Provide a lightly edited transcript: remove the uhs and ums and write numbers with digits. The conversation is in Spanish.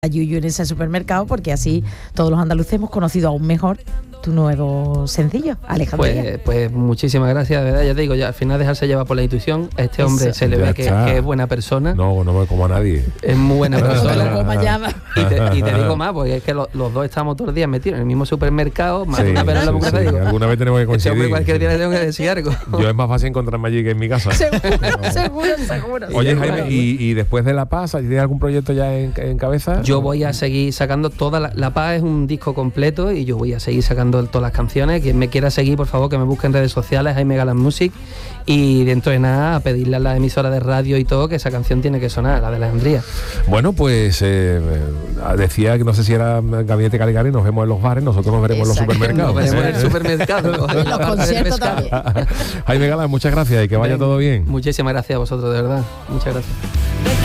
Yuyu en ese supermercado, porque así todos los andaluces hemos conocido aún mejor tu nuevo sencillo, Alejandría. Pues muchísimas gracias, de verdad. Ya te digo, ya al final dejarse llevar por la intuición. Este hombre Eso. se le Ya ve que es buena persona. No me como a nadie. Es muy buena persona. Mañana. Y te digo más, porque es que los dos estamos todos los días metidos en el mismo supermercado, más Sí, una vez en la sí, mujer, sí. digo, Alguna vez tenemos que este hombre coincidir. cualquier día le tengo que decir algo. Yo es más fácil encontrarme allí que en mi casa. Seguro. Oye, Jaime, y después de La Paz, ¿tienes algún proyecto ya en cabeza? Yo voy a seguir sacando toda La Paz es un disco completo y yo voy a seguir sacando todas las canciones. Quien me quiera seguir, por favor, que me busque en redes sociales, Jaime Galán Music, y dentro de nada a pedirle a la emisora de radio y todo que esa canción tiene que sonar, la de Alejandría. Bueno, pues decía que no sé si era Gabinete Caligari, nos vemos en los bares, nosotros nos veremos en los supermercados. Nos veremos en el supermercado. Y los conciertos también. Jaime Galán, muchas gracias y que vaya todo bien. Muchísimas gracias a vosotros, de verdad. Muchas gracias.